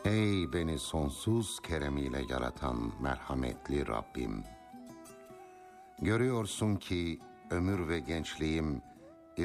Ey beni sonsuz keremiyle yaratan merhametli Rabbim! Görüyorsun ki ömür ve gençliğim